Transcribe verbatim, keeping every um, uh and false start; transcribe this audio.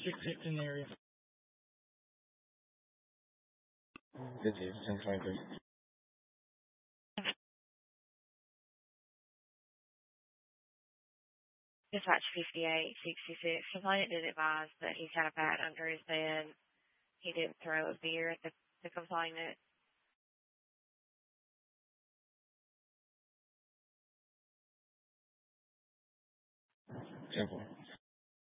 six in the area. This is ten twenty-three. Dispatch fifty-eight sixty-six. Complainant did advise that he's had a bat under his bed. He didn't throw a beer at the, the complainant. Simple.